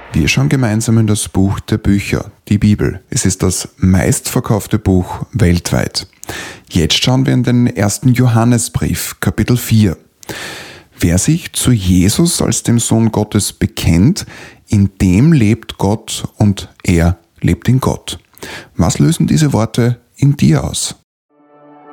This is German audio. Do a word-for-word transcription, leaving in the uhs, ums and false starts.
Wir schauen gemeinsam in das Buch der Bücher, die Bibel. Es ist das meistverkaufte Buch weltweit. Jetzt schauen wir in den ersten Johannesbrief, Kapitel vier. Wer sich zu Jesus als dem Sohn Gottes bekennt, in dem lebt Gott und er lebt in Gott. Was lösen diese Worte in dir aus?